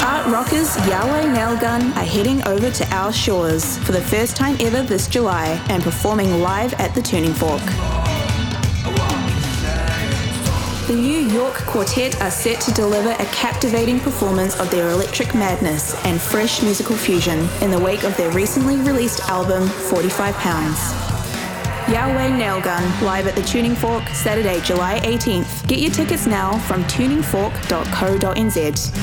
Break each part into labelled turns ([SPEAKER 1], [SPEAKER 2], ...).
[SPEAKER 1] Art rockers Yahweh Nailgun are heading over to our shores for the first time ever this July and performing live at the Tuning Fork. The New York Quartet are set to deliver a captivating performance of their electric madness and fresh musical fusion in the wake of their recently released album, 45 Pounds. Yahweh Nailgun, live at the Tuning Fork, Saturday, July 18th. Get your tickets now from tuningfork.co.nz.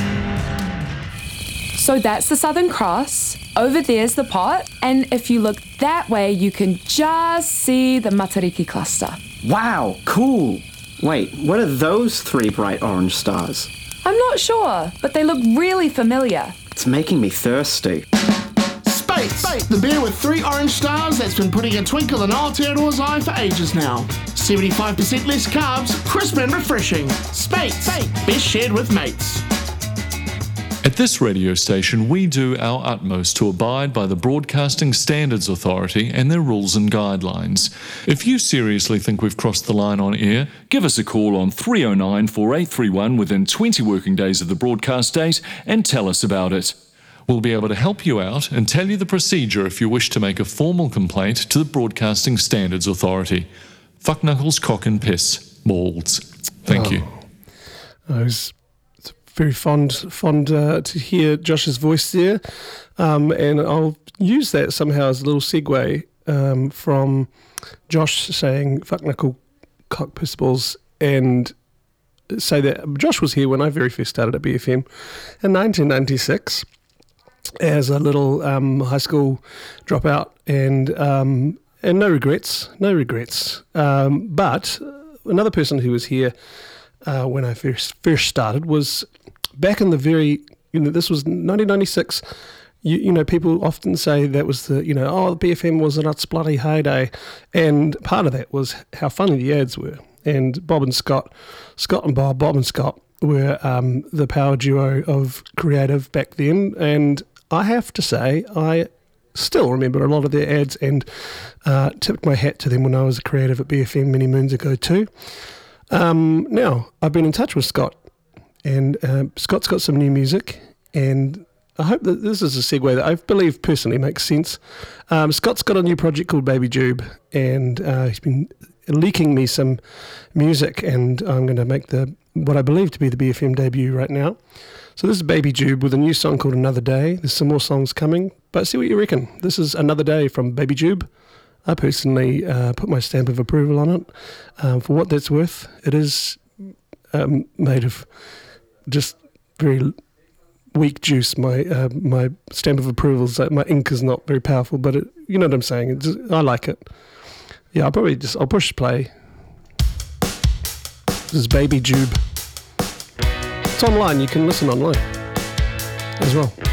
[SPEAKER 2] So that's the Southern Cross. Over there's the pot. And if you look that way, you can just see the Matariki cluster.
[SPEAKER 3] Wow, cool. Wait, what are those three bright orange stars?
[SPEAKER 2] I'm not sure, but they look really familiar.
[SPEAKER 3] It's making me thirsty.
[SPEAKER 4] Spates, the beer with 3 orange stars that's been putting a twinkle in Aotearoa's eye for ages now. 75% less carbs, crisp and refreshing. Spates, best shared with mates.
[SPEAKER 5] At this radio station, we do our utmost to abide by the Broadcasting Standards Authority and their rules and guidelines. If you seriously think we've crossed the line on air, give us a call on 309 4831 within 20 working days of the broadcast date and tell us about it. We'll be able to help you out and tell you the procedure if you wish to make a formal complaint to the Broadcasting Standards Authority. Fuck knuckles, cock and piss. Balls. Thank you.
[SPEAKER 6] It's very fond to hear Josh's voice there, and I'll use that somehow as a little segue from Josh saying fuck knuckle, cock, piss, balls, and say that Josh was here when I very first started at BFM in 1996. As a little high school dropout, and no regrets. But another person who was here when I first started was back in the very, this was 1996. You know, people often say that was the BFM was in its bloody heyday, and part of that was how funny the ads were. And Bob and Scott and Bob and Scott were the power duo of creative back then, and I have to say, I still remember a lot of their ads and tipped my hat to them when I was a creative at BFM many moons ago too. Now, I've been in touch with Scott, and Scott's got some new music, and I hope that this is a segue that I believe personally makes sense. Scott's got a new project called Baby Jube, and he's been leaking me some music, and I'm going to make what I believe to be the BFM debut right now. So this is Baby Jube with a new song called Another Day. There's some more songs coming, but see what you reckon. This is Another Day from Baby Jube. I personally put my stamp of approval on it. For what that's worth, it is made of just very weak juice. My stamp of approval is my ink is not very powerful, but you know what I'm saying. I like it. Yeah, I'll push play. This is Baby Jube. It's online, you can listen online as well.